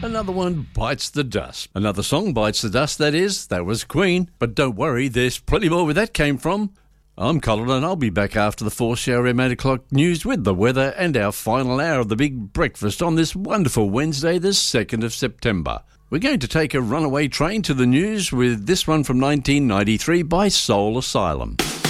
Another one bites the dust. Another song bites the dust, that is. That was Queen. But don't worry, there's plenty more where that came from. I'm Colin and I'll be back after the 4 show around 8 o'clock news with the weather and our final hour of the big breakfast on this wonderful Wednesday, the 2nd of September. We're going to take a runaway train to the news with this one from 1993 by Soul Asylum.